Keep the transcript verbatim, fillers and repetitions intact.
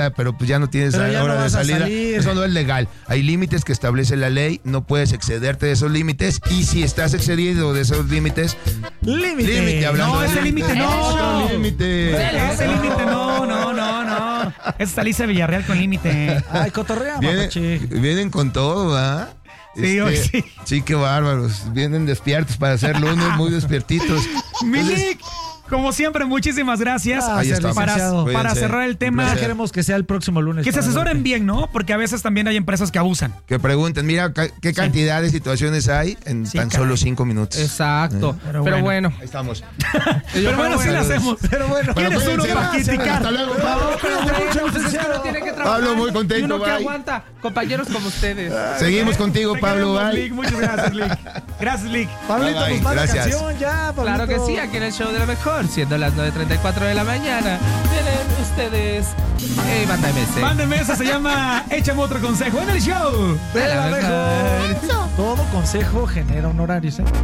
pero pues ya no tienes Pero ya hora no de vas a salida. salir. Eso no es legal. Hay límites que establece la ley, no puedes excederte de esos límites y si estás excedido de esos límites, Límite. límite, hablando No, de ese límite no. Otro límite. Ese límite no, no, no, no. Es Alicia Villarreal con límite. Ay, cotorrea, Vienen, mapache. vienen con todo, ¿ah? Sí, hoy sí. Sí, qué bárbaros. Vienen despiertos para hacer lunes, muy despiertitos. Milik, como siempre, muchísimas gracias. Ah, Ahí ser estamos. Para, licenciado. para Cuídense. cerrar el Un tema, Ya placer. queremos que sea el próximo lunes. que se para asesoren verte. bien, ¿no? Porque a veces también hay empresas que abusan. Que pregunten, mira ca- qué cantidad de situaciones hay en Sí, tan caray. solo cinco minutos. Exacto. Pero Pero, bueno. bueno. Ahí estamos. Pero bueno, sí lo hacemos. Pero bueno, Bueno, ¿Quién es uno cuídense. para criticar? Hasta luego, No, Pablo. pero mucho, bueno, pues es que licenciado. uno tiene que trabajar. Pablo, muy contento, Y uno que bye. aguanta, compañeros como ustedes. Seguimos contigo, Te Pablo. queremos, Bye. Lick. Muchas gracias, Lick. Gracias, Lick. Pablito, Bye, bye. pues manda Gracias. canción ya, Pablito. Claro que sí, aquí en el show de la mejor, siendo las nueve treinta y cuatro de la mañana. Vienen ustedes. Eh, Banda M C. Mándenme esa, se llama Échame otro consejo en el show. De la De la mejor. Todo consejo genera honorarios, ¿eh?